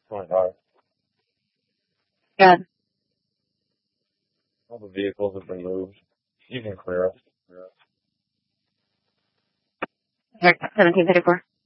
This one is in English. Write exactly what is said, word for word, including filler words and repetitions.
twenty-five. Good. All the vehicles have been moved. You can clear us. seventeen thirty-four.